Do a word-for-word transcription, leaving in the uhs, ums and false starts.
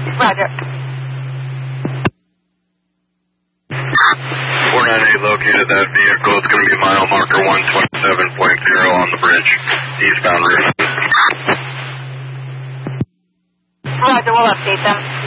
Roger. four nine eight located that vehicle. It's going to be mile marker one twenty-seven point zero on the bridge, eastbound route. Roger, we'll update them.